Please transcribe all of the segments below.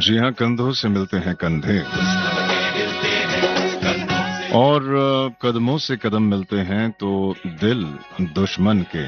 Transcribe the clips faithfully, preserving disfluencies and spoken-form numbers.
जी हाँ, कंधों से मिलते हैं कंधे और अ, कदमों से कदम मिलते हैं तो दिल दुश्मन के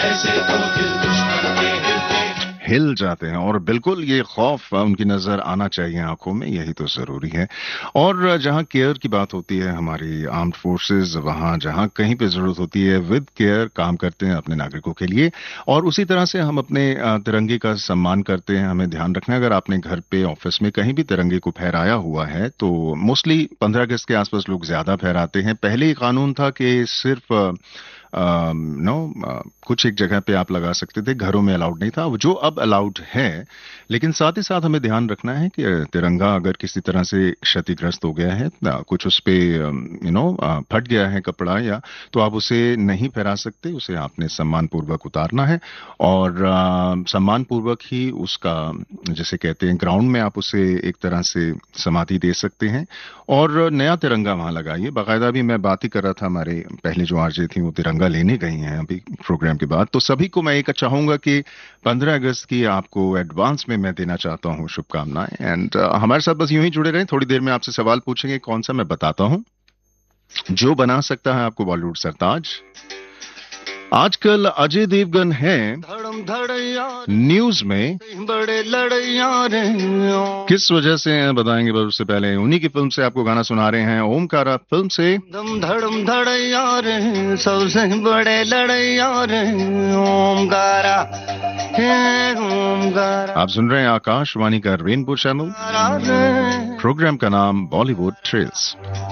हिल जाते हैं। और बिल्कुल ये खौफ उनकी नजर आना चाहिए आंखों में, यही तो जरूरी है। और जहां केयर की बात होती है, हमारी आर्म्ड फोर्सेस वहां जहां कहीं पे जरूरत होती है विद केयर काम करते हैं अपने नागरिकों के लिए। और उसी तरह से हम अपने अ, तिरंगे का सम्मान करते हैं। हमें ध्यान रखना है, अगर आपने घर पे ऑफिस में कहीं भी तिरंगे को फहराया हुआ है तो मोस्टली पंद्रह अगस्त के आसपास लोग ज्यादा फहराते हैं। पहले ये कानून था कि सिर्फ नो कुछ एक जगह पे आप लगा सकते थे, घरों में अलाउड नहीं था, जो अब अलाउड है। लेकिन साथ ही साथ हमें ध्यान रखना है कि तिरंगा अगर किसी तरह से क्षतिग्रस्त हो गया है, ना कुछ उस पे यू नो फट गया है कपड़ा या, तो आप उसे नहीं फहरा सकते, उसे आपने सम्मान पूर्वक उतारना है। और अ, सम्मान पूर्वक ही उसका, जैसे कहते हैं, ग्राउंड में आप उसे एक तरह से समाधि दे सकते हैं और नया तिरंगा वहां लगाइए बाकायदा। भी मैं बात ही कर रहा था, हमारे पहले जो आरजे थी वो तिरंगा लेने गई हैं अभी प्रोग्राम के बाद। तो सभी को मैं एक चाहूंगा कि पंद्रह अगस्त की आपको एडवांस में मैं देना चाहता हूं शुभकामनाएं। एंड हमारे साथ बस यूं ही जुड़े रहें, थोड़ी देर में आपसे सवाल पूछेंगे, कौन सा मैं बताता हूं। जो बना सकता है आपको बॉलीवुड सरताज, आजकल अजय देवगन हैं धड़म धड़ैया न्यूज में, बड़े लड़ैया रे किस वजह से हैं बताएंगे। पर उससे पहले उन्हीं की फिल्म से आपको गाना सुना रहे हैं, ओमकारा फिल्म से। दम धड़म धड़ैया रे सबसे बड़े लड़ैया रे ओमकारा हे ओमकारा आप सुन रहे हैं आकाशवाणी का रेनबो चैनल, रे प्रोग्राम का नाम बॉलीवुड ट्रेल्स।